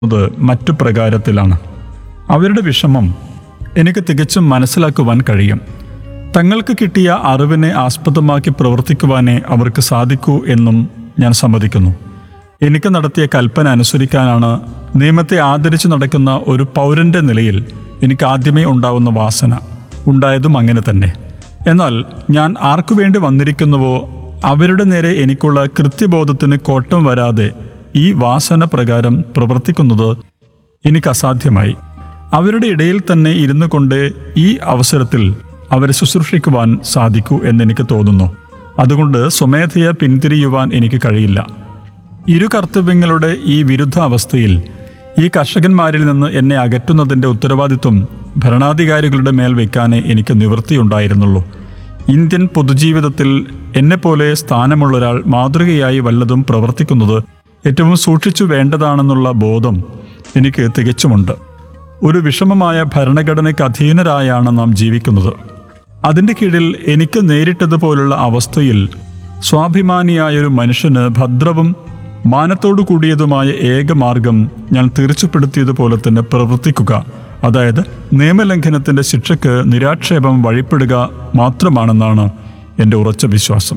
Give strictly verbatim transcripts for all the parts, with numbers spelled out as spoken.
അത് മറ്റു പ്രകാരത്തിലാണ്. അവരുടെ വിഷമം എനിക്ക് തികച്ചും മനസ്സിലാക്കുവാൻ കഴിയും. തങ്ങൾക്ക് കിട്ടിയ അറിവിനെ ആസ്പദമാക്കി പ്രവർത്തിക്കുവാനേ അവർക്ക് സാധിക്കൂ എന്നും ഞാൻ സമ്മതിക്കുന്നു. എനിക്ക് നടത്തിയ കൽപ്പന അനുസരിക്കാനാണ് നിയമത്തെ ആദരിച്ചു നടക്കുന്ന ഒരു പൗരന്റെ നിലയിൽ എനിക്ക് ആദ്യമേ ഉണ്ടാവുന്ന വാസന. ഉണ്ടായതും അങ്ങനെ തന്നെ. എന്നാൽ ഞാൻ ആർക്കു വേണ്ടി വന്നിരിക്കുന്നുവോ അവരുടെ നേരെ എനിക്കുള്ള കൃത്യബോധത്തിന് കോട്ടം വരാതെ ഈ വാസന പ്രകാരം പ്രവർത്തിക്കുന്നത് എനിക്ക് അസാധ്യമായി. അവരുടെ ഇടയിൽ തന്നെ ഇരുന്നു കൊണ്ട് ഈ അവസരത്തിൽ അവരെ ശുശ്രൂഷിക്കുവാൻ സാധിക്കൂ എന്നെനിക്ക് തോന്നുന്നു. അതുകൊണ്ട് സ്വമേധയാ പിന്തിരിയുവാൻ എനിക്ക് കഴിയില്ല. ഇരു കർത്തവ്യങ്ങളുടെ ഈ വിരുദ്ധാവസ്ഥയിൽ ഈ കർഷകന്മാരിൽ നിന്ന് എന്നെ അകറ്റുന്നതിൻ്റെ ഉത്തരവാദിത്വം ഭരണാധികാരികളുടെ മേൽ വയ്ക്കാനേ എനിക്ക് നിവൃത്തിയുണ്ടായിരുന്നുള്ളൂ. ഇന്ത്യൻ പൊതുജീവിതത്തിൽ എന്നെപ്പോലെ സ്ഥാനമുള്ളൊരാൾ മാതൃകയായി വല്ലതും പ്രവർത്തിക്കുന്നത് ഏറ്റവും സൂക്ഷിച്ചു വേണ്ടതാണെന്നുള്ള ബോധം എനിക്ക് തികച്ചുമുണ്ട്. ഒരു വിഷമമായ ഭരണഘടനയ്ക്ക് അധീനരായാണ് നാം ജീവിക്കുന്നത്. അതിൻ്റെ കീഴിൽ എനിക്ക് നേരിട്ടതുപോലുള്ള അവസ്ഥയിൽ സ്വാഭിമാനിയായൊരു മനുഷ്യന് ഭദ്രവും മാനത്തോടു കൂടിയതുമായ ഏക മാർഗം ഞാൻ തീർച്ചപ്പെടുത്തിയതുപോലെ തന്നെ പ്രവർത്തിക്കുക, അതായത് നിയമലംഘനത്തിൻ്റെ ശിക്ഷയ്ക്ക് നിരാക്ഷേപം വഴിപ്പെടുക മാത്രമാണെന്നാണ് എൻ്റെ ഉറച്ച വിശ്വാസം.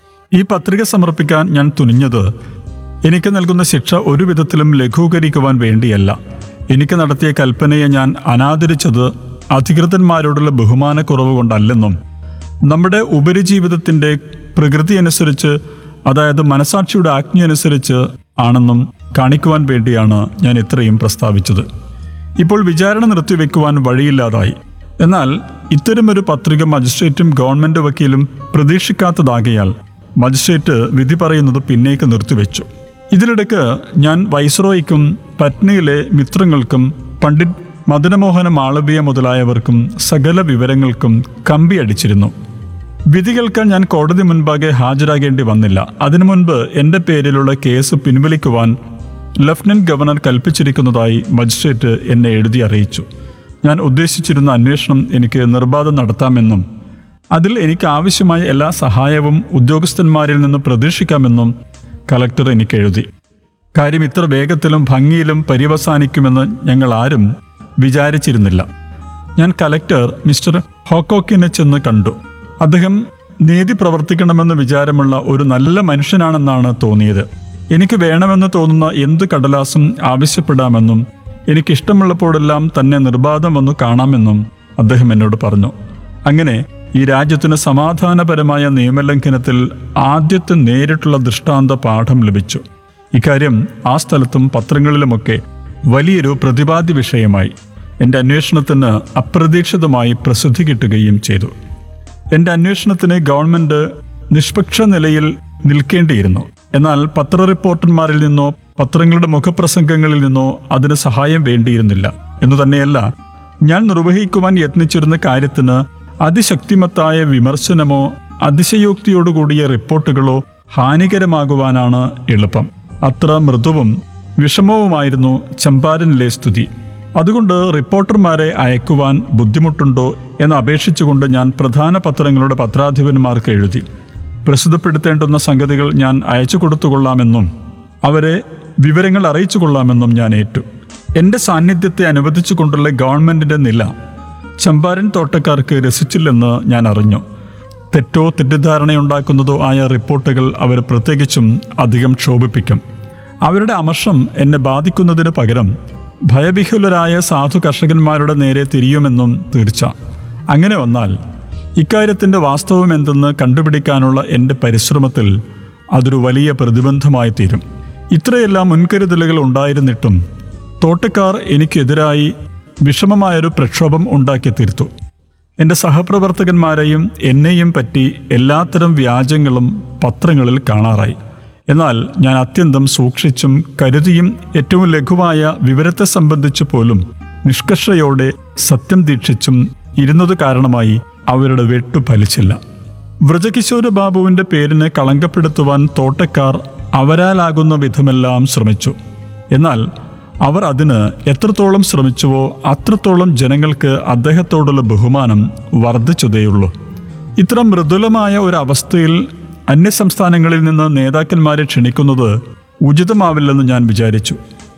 ഈ പത്രിക സമർപ്പിക്കാൻ ഞാൻ തുനിഞ്ഞത് എനിക്ക് നൽകുന്ന ശിക്ഷ ഒരു വിധത്തിലും ലഘൂകരിക്കുവാൻ വേണ്ടിയല്ല. എനിക്ക് നടത്തിയ കൽപ്പനയെ ഞാൻ അനാദരിച്ചത് അധികൃതന്മാരോടുള്ള ബഹുമാനക്കുറവ് കൊണ്ടല്ലെന്നും നമ്മുടെ ഉപരിജീവിതത്തിൻ്റെ പ്രകൃതി അനുസരിച്ച്, അതായത് മനസാക്ഷിയുടെ ആജ്ഞ അനുസരിച്ച് ആണെന്നും കാണിക്കുവാൻ വേണ്ടിയാണ് ഞാൻ ഇത്രയും പ്രസ്താവിച്ചത്. ഇപ്പോൾ വിചാരണ നിർത്തിവെക്കുവാൻ വഴിയില്ലാതായി. എന്നാൽ ഇത്തരമൊരു പത്രിക മജിസ്ട്രേറ്റും ഗവൺമെൻറ് വക്കീലും പ്രതീക്ഷിക്കാത്തതാകയാൽ മജിസ്ട്രേറ്റ് വിധി പറയുന്നത് പിന്നേക്ക് നിർത്തിവെച്ചു. ഇതിനിടയ്ക്ക് ഞാൻ വൈസ്രോയ്ക്കും പറ്റ്നയിലെ മിത്രങ്ങൾക്കും പണ്ഡിറ്റ് മദനമോഹന മാളവ്യ മുതലായവർക്കും സകല വിവരങ്ങൾക്കും കമ്പി അടിച്ചിരുന്നു. വിധി കേൾക്കാൻ ഞാൻ കോടതി മുൻപാകെ ഹാജരാകേണ്ടി വന്നില്ല. അതിനു മുൻപ് എൻ്റെ പേരിലുള്ള കേസ് പിൻവലിക്കുവാൻ ലഫ്റ്റനന്റ് ഗവർണർ കൽപ്പിച്ചിരിക്കുന്നതായി മജിസ്ട്രേറ്റ് എന്നെ എഴുതി അറിയിച്ചു. ഞാൻ ഉദ്ദേശിച്ചിരുന്ന അന്വേഷണം എനിക്ക് നിർബാധം നടത്താമെന്നും അതിൽ എനിക്ക് ആവശ്യമായ എല്ലാ സഹായവും ഉദ്യോഗസ്ഥന്മാരിൽ നിന്ന് പ്രതീക്ഷിക്കാമെന്നും കളക്ടർ എനിക്ക് എഴുതി. കാര്യം ഇത്ര വേഗത്തിലും ഭംഗിയിലും പര്യവസാനിക്കുമെന്ന് ഞങ്ങൾ ആരും വിചാരിച്ചിരുന്നില്ല. ഞാൻ കലക്ടർ മിസ്റ്റർ ഹോക്കോക്കിനെ ചെന്ന് കണ്ടു. അദ്ദേഹം നീതി പ്രവർത്തിക്കണമെന്ന് വിചാരമുള്ള ഒരു നല്ല മനുഷ്യനാണെന്നാണ് തോന്നിയത്. എനിക്ക് വേണമെന്ന് തോന്നുന്ന എന്ത് കടലാസും ആവശ്യപ്പെടാമെന്നും എനിക്കിഷ്ടമുള്ളപ്പോഴെല്ലാം തന്നെ നിർബാധം വന്നു കാണാമെന്നും അദ്ദേഹം എന്നോട് പറഞ്ഞു. അങ്ങനെ ഈ രാജ്യത്തിന് സമാധാനപരമായ നിയമലംഘനത്തിൽ ആദ്യത്തെ നേരിട്ടുള്ള ദൃഷ്ടാന്ത പാഠം ലഭിച്ചു. ഇക്കാര്യം ആ സ്ഥലത്തും പത്രങ്ങളിലുമൊക്കെ വലിയൊരു പ്രതിപാദ്യ വിഷയമായി. എൻ്റെ അന്വേഷണത്തിന് അപ്രതീക്ഷിതമായി പ്രസിദ്ധി കിട്ടുകയും ചെയ്തു. എൻ്റെ അന്വേഷണത്തിന് ഗവൺമെൻറ് നിഷ്പക്ഷ നിലയിൽ നിൽക്കേണ്ടിയിരുന്നു. എന്നാൽ പത്ര റിപ്പോർട്ടർമാരിൽ നിന്നോ പത്രങ്ങളുടെ മുഖപ്രസംഗങ്ങളിൽ നിന്നോ അതിന് സഹായം വേണ്ടിയിരുന്നില്ല എന്നു തന്നെയല്ല, ഞാൻ നിർവഹിക്കുവാൻ യത്നിച്ചിരുന്ന കാര്യത്തിന് അതിശക്തിമത്തായ വിമർശനമോ അതിശയോക്തിയോടുകൂടിയ റിപ്പോർട്ടുകളോ ഹാനികരമാകുവാനാണ് എളുപ്പം. അത്ര മൃദുവും വിഷമവുമായിരുന്നു ചമ്പാരനിലെ സ്ഥിതി. അതുകൊണ്ട് റിപ്പോർട്ടർമാരെ അയക്കുവാൻ ബുദ്ധിമുട്ടുണ്ടോ എന്ന് അപേക്ഷിച്ചുകൊണ്ട് ഞാൻ പ്രധാന പത്രങ്ങളുടെ പത്രാധിപന്മാർക്ക് എഴുതി. പ്രസിദ്ധപ്പെടുത്തേണ്ടുന്ന സംഗതികൾ ഞാൻ അയച്ചു കൊടുത്തുകൊള്ളാമെന്നും അവരെ വിവരങ്ങൾ അറിയിച്ചു കൊള്ളാമെന്നും ഞാൻ ഏറ്റു. എൻ്റെ സാന്നിധ്യത്തെ അനുവദിച്ചു കൊണ്ടുള്ള ഗവൺമെൻറ്റിൻ്റെ നില ചമ്പാരൻ തോട്ടക്കാർക്ക് രസിച്ചില്ലെന്ന് ഞാൻ അറിഞ്ഞു. തെറ്റോ തെറ്റിദ്ധാരണയുണ്ടാക്കുന്നതോ ആയ റിപ്പോർട്ടുകൾ അവർ പ്രത്യേകിച്ചും അധികം ക്ഷോഭിപ്പിക്കും. അവരുടെ അമർഷം എന്നെ ബാധിക്കുന്നതിന് പകരം ഭയവിഹുലരായ സാധു കർഷകന്മാരുടെ നേരെ തിരിയുമെന്നും തീർച്ച. അങ്ങനെ വന്നാൽ ഇക്കാര്യത്തിൻ്റെ വാസ്തവം എന്തെന്ന് കണ്ടുപിടിക്കാനുള്ള എൻ്റെ പരിശ്രമത്തിൽ അതൊരു വലിയ പ്രതിബന്ധമായി തീരും. ഇത്രയെല്ലാം മുൻകരുതലുകൾ ഉണ്ടായിരുന്നിട്ടും തോട്ടക്കാർ എനിക്കെതിരായി വിഷമമായൊരു പ്രക്ഷോഭം ഉണ്ടാക്കി തീർത്തു. എൻ്റെ സഹപ്രവർത്തകന്മാരെയും എന്നെയും പറ്റി എല്ലാത്തരം വ്യാജങ്ങളും പത്രങ്ങളിൽ കാണാറായി. എന്നാൽ ഞാൻ അത്യന്തം സൂക്ഷിച്ചും കരുതിയും ഏറ്റവും ലഘുവായ വിവരത്തെ സംബന്ധിച്ച് പോലും നിഷ്കർഷയോടെ സത്യം ദീക്ഷിച്ചും ഇരുന്നത് കാരണമായി അവരുടെ വെട്ടു ഫലിച്ചില്ല. വ്രജകിശോര ബാബുവിൻ്റെ പേരിനെ കളങ്കപ്പെടുത്തുവാൻ തോട്ടക്കാർ അവരാലാകുന്ന വിധമെല്ലാം ശ്രമിച്ചു. എന്നാൽ അവർ അതിന് എത്രത്തോളം ശ്രമിച്ചുവോ അത്രത്തോളം ജനങ്ങൾക്ക് അദ്ദേഹത്തോടുള്ള ബഹുമാനം വർദ്ധിച്ചതേയുള്ളൂ. ഇത്ര മൃദുലമായ ഒരു അവസ്ഥയിൽ അന്യസംസ്ഥാനങ്ങളിൽ നിന്ന് നേതാക്കന്മാരെ ക്ഷണിക്കുന്നത് ഉചിതമാവില്ലെന്ന് ഞാൻ വിചാരിച്ചു.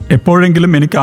എപ്പോഴെങ്കിലും എനിക്ക്